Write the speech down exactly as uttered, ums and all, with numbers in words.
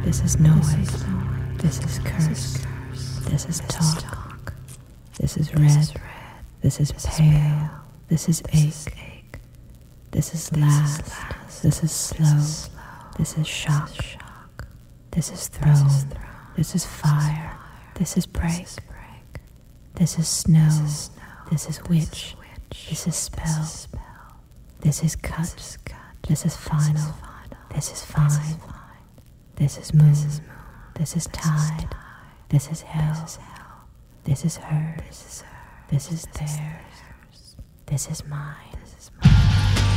This is noise. This is curse. This is talk. This is red. This is pale. This is ache. This is last. This is slow. This is shock. This is throne. This is fire. This is break. This is snow. This is witch. This is spell. This is cut. This is final. This is fine. This is moon. This is tide. This is hell. This is hers. This is theirs. This is mine.